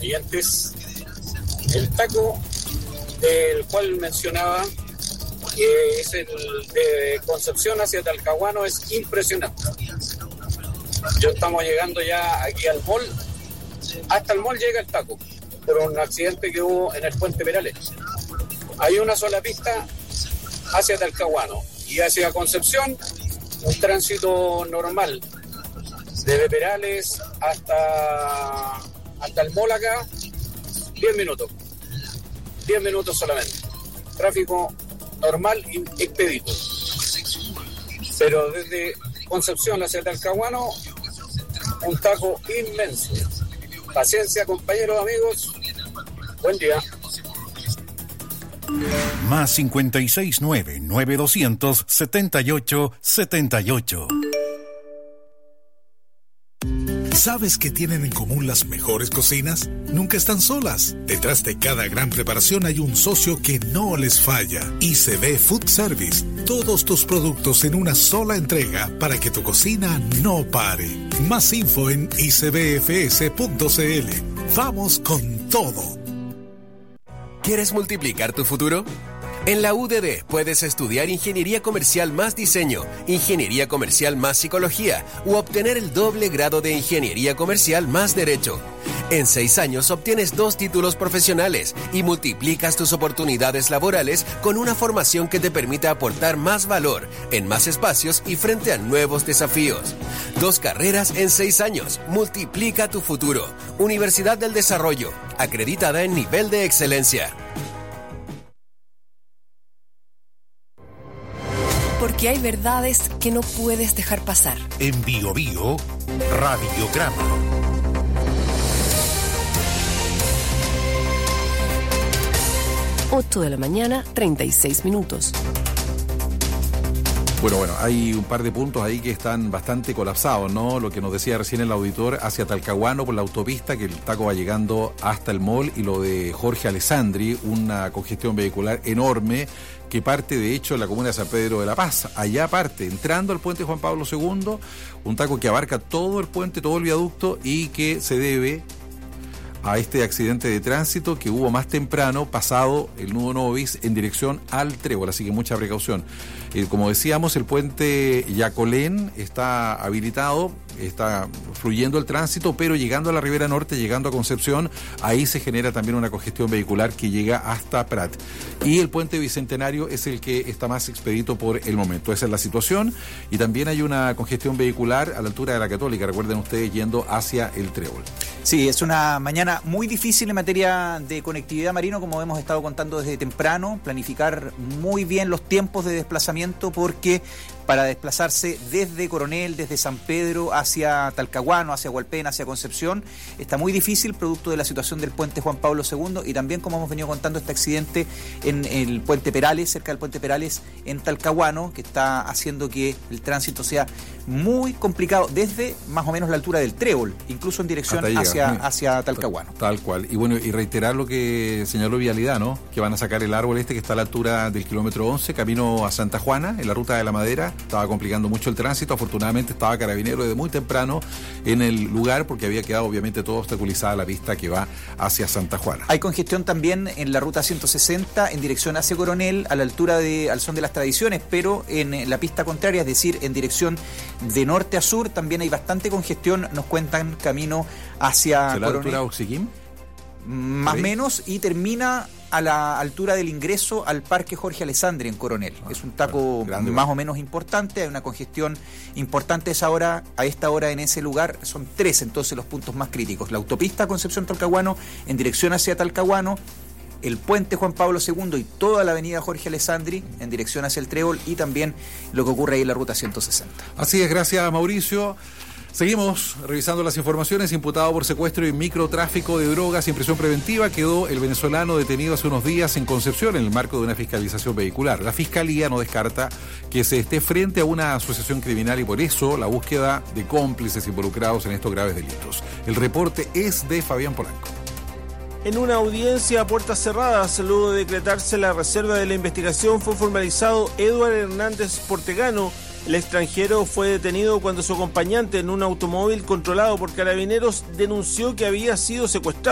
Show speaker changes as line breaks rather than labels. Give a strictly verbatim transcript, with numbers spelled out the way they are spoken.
oyentes, el taco del cual mencionaba, que es el de Concepción hacia Talcahuano, es impresionante. Yo estamos llegando ya aquí al mall, hasta el mall llega el taco, por un accidente que hubo en el puente Perales. Hay una sola pista hacia Talcahuano y hacia Concepción, un tránsito normal, desde Perales hasta, hasta el mall acá, diez minutos, diez minutos solamente, tráfico normal y expedito. Pero desde Concepción hacia Talcahuano, un taco inmenso. Paciencia, compañeros, amigos. Buen día.
Más cincuenta y seis nueve, nueve doscientos, setenta y ocho, setenta y ocho.
¿Sabes qué tienen en común las mejores cocinas? Nunca están solas. Detrás de cada gran preparación hay un socio que no les falla. I C B Food Service. Todos tus productos en una sola entrega para que tu cocina no pare. Más info en i c b f s punto c l. Vamos con todo.
¿Quieres multiplicar tu futuro? En la U D D puedes estudiar Ingeniería Comercial más Diseño, Ingeniería Comercial más Psicología u obtener el doble grado de Ingeniería Comercial más Derecho. En seis años obtienes dos títulos profesionales y multiplicas tus oportunidades laborales con una formación que te permita aportar más valor en más espacios y frente a nuevos desafíos. Dos carreras en seis años. Multiplica tu futuro. Universidad del Desarrollo, acreditada en nivel de excelencia.
Porque hay verdades que no puedes dejar pasar.
En Bio Bio, Radiograma.
ocho de la mañana, treinta y seis minutos.
Bueno, bueno, hay un par de puntos ahí que están bastante colapsados, ¿no? Lo que nos decía recién el auditor hacia Talcahuano por la autopista, que el taco va llegando hasta el mall, y lo de Jorge Alessandri, una congestión vehicular enorme que parte de hecho en la comuna de San Pedro de la Paz. Allá parte, entrando al puente Juan Pablo segundo, un taco que abarca todo el puente, todo el viaducto, y que se debe a este accidente de tránsito que hubo más temprano, pasado el nudo Novis en dirección al Trébol, así que mucha precaución. Eh, como decíamos, el puente Yacolén está habilitado, está fluyendo el tránsito, pero llegando a la Ribera Norte, llegando a Concepción, ahí se genera también una congestión vehicular que llega hasta Prat. Y el puente Bicentenario es el que está más expedito por el momento. Esa es la situación. Y también hay una congestión vehicular a la altura de la Católica, recuerden ustedes, yendo hacia el Trébol.
Sí, es una mañana muy difícil en materia de conectividad, Marino, como hemos estado contando desde temprano. Planificar muy bien los tiempos de desplazamiento, porque para desplazarse desde Coronel, desde San Pedro hacia Talcahuano, hacia Hualpén, hacia Concepción, está muy difícil, producto de la situación del puente Juan Pablo segundo, y también, como hemos venido contando, este accidente en el puente Perales, cerca del puente Perales en Talcahuano, que está haciendo que el tránsito sea muy complicado desde más o menos la altura del Trébol, incluso en dirección hacia, hacia Talcahuano.
Tal cual. Y bueno, y reiterar lo que señaló Vialidad, ¿no? Que van a sacar el árbol este que está a la altura del kilómetro once, camino a Santa Juana, en la ruta de la Madera. Estaba complicando mucho el tránsito. Afortunadamente estaba Carabinero desde muy temprano en el lugar, porque había quedado obviamente todo obstaculizada la pista que va hacia Santa Juana.
Hay congestión también en la ruta ciento sesenta en dirección hacia Coronel, a la altura de al son de las Tradiciones, pero en la pista contraria, es decir, en dirección de norte a sur, también hay bastante congestión. Nos cuentan camino hacia
¿será
Coronel,
la altura de Oxiquim?
Más o menos, y termina a la altura del ingreso al Parque Jorge Alessandri en Coronel. Ah, es un taco grande, más o menos importante, hay una congestión importante esa hora, a esta hora en ese lugar. Son tres entonces los puntos más críticos: la autopista Concepción-Talcahuano en dirección hacia Talcahuano, el puente Juan Pablo segundo y toda la avenida Jorge Alessandri en dirección hacia el Trébol, y también lo que ocurre ahí en la ruta ciento sesenta.
Así es, gracias Mauricio. Seguimos revisando las informaciones. Imputado por secuestro y microtráfico de drogas y en prisión preventiva quedó el venezolano detenido hace unos días en Concepción en el marco de una fiscalización vehicular. La Fiscalía no descarta que se esté frente a una asociación criminal y por eso la búsqueda de cómplices involucrados en estos graves delitos. El reporte es de Fabián Polanco.
En una audiencia a puertas cerradas, luego de decretarse la reserva de la investigación, fue formalizado Eduardo Hernández Portegano. El extranjero fue detenido cuando su acompañante en un automóvil controlado por carabineros denunció que había sido secuestrado.